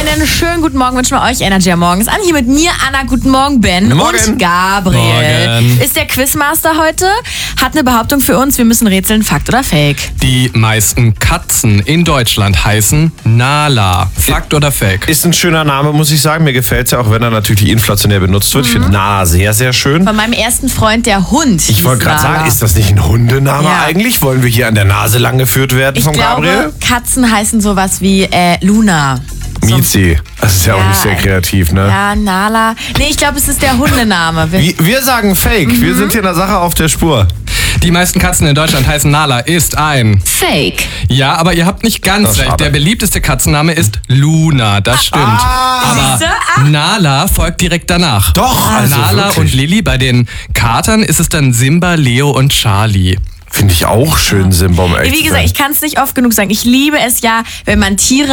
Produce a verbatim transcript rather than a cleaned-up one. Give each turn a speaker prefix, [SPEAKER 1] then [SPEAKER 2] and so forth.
[SPEAKER 1] Einen schönen guten Morgen wünschen wir euch, Energy am Morgen. Ist an hier mit mir, Anna. Guten Morgen, Ben.
[SPEAKER 2] Morgen.
[SPEAKER 1] Und Gabriel.
[SPEAKER 3] Morgen.
[SPEAKER 1] Ist der Quizmaster heute, hat eine Behauptung für uns. Wir müssen rätseln, Fakt oder Fake.
[SPEAKER 3] Die meisten Katzen in Deutschland heißen Nala. Fakt oder Fake?
[SPEAKER 2] Ist ein schöner Name, muss ich sagen. Mir gefällt es ja, auch wenn er natürlich inflationär benutzt wird. Ich finde Nala sehr, sehr schön.
[SPEAKER 1] Von meinem ersten Freund, der Hund.
[SPEAKER 2] Ich wollte gerade sagen, ist das nicht ein Hundename
[SPEAKER 1] Ja.
[SPEAKER 2] eigentlich? Wollen wir hier an der Nase lang geführt werden
[SPEAKER 1] Ich
[SPEAKER 2] von
[SPEAKER 1] glaube,
[SPEAKER 2] Gabriel?
[SPEAKER 1] Katzen heißen sowas wie äh, Luna. So-
[SPEAKER 2] Mizi. Das ist ja, auch
[SPEAKER 1] Ja,
[SPEAKER 2] nicht sehr kreativ, ne?
[SPEAKER 1] Ja, Nala. Nee, ich glaube, es ist der Hundename. Wir-
[SPEAKER 2] Wir, wir sagen Fake. Wir sind hier in der Sache auf der Spur.
[SPEAKER 3] Die meisten Katzen in Deutschland heißen Nala ist ein...
[SPEAKER 1] Fake.
[SPEAKER 3] Ja, aber ihr habt nicht ganz
[SPEAKER 2] Das ist
[SPEAKER 3] recht.
[SPEAKER 2] schade.
[SPEAKER 3] Der beliebteste Katzenname ist Luna. Das stimmt.
[SPEAKER 2] Ah.
[SPEAKER 1] Siehste?
[SPEAKER 3] Aber Nala folgt direkt danach.
[SPEAKER 2] Doch, also
[SPEAKER 3] Nala
[SPEAKER 2] wirklich.
[SPEAKER 3] und Lilly. Bei den Katern ist es dann Simba, Leo und Charlie.
[SPEAKER 2] Finde ich auch schön, Simba, um echt
[SPEAKER 1] Wie
[SPEAKER 2] zu
[SPEAKER 1] gesagt,
[SPEAKER 2] sein.
[SPEAKER 1] ich kann es nicht oft genug sagen. Ich liebe es ja, wenn man Tiere